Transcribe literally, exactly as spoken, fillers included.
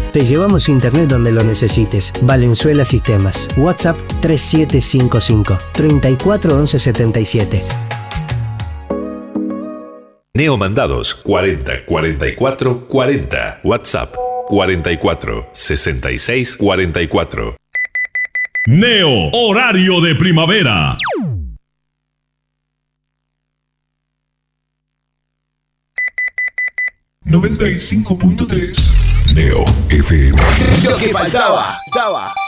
Te llevamos internet donde lo necesites. Valenzuela Sistemas. WhatsApp tres siete cinco cinco, treinta y cuatro once setenta y siete. Neomandados cuarenta cuarenta y cuatro cuarenta. WhatsApp cuarenta y cuatro sesenta y seis cuarenta y cuatro. Neo, horario de primavera. noventa y cinco punto tres Neo F M. Lo que faltaba. faltaba.